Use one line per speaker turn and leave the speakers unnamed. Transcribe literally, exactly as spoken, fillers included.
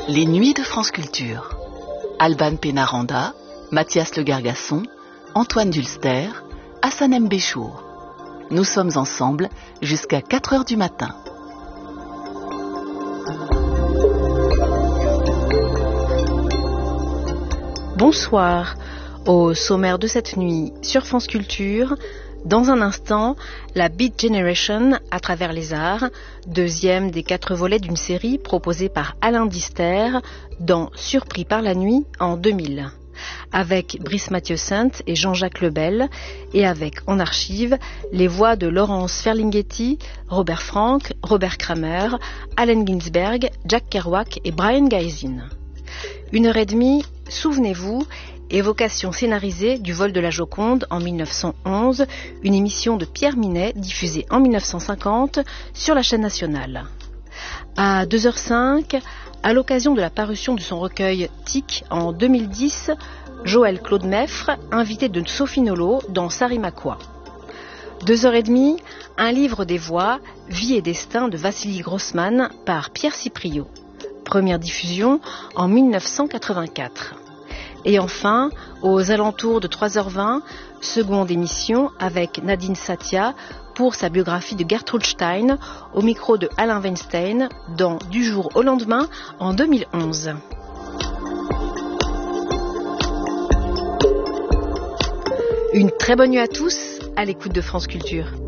Les Nuits de France Culture. Alban Pénaranda, Mathias Le Gargasson, Antoine Dulster, Hassanem Béchour. Nous sommes ensemble jusqu'à quatre heures du matin.
Bonsoir. Au sommaire de cette nuit sur France Culture, dans un instant, la Beat Generation à travers les arts, deuxième des quatre volets d'une série proposée par Alain Dister dans Surpris par la nuit en deux mille. Avec Brice Mathieu-Saint et Jean-Jacques Lebel, et avec en archive les voix de Laurence Ferlinghetti, Robert Frank, Robert Kramer, Allen Ginsberg, Jack Kerouac et Brian Gysin. Une heure et demie, souvenez-vous, évocation scénarisée du vol de la Joconde en mille neuf cent onze, une émission de Pierre Minet diffusée en mille neuf cent cinquante sur la chaîne nationale. À deux heures cinq, à l'occasion de la parution de son recueil Tic en deux mille dix, Joël Claude Meffre, invité de Sophie Nolot dans Sarimakoua. Deux heures et demie, un livre des voix, Vie et destin de Vassili Grossman par Pierre Cipriot. Première diffusion en mille neuf cent quatre-vingt-quatre. Et enfin, aux alentours de trois heures vingt, seconde émission avec Nadine Satia pour sa biographie de Gertrude Stein au micro de Alain Weinstein dans Du jour au lendemain en deux mille onze. Une très bonne nuit à tous à l'écoute de France Culture.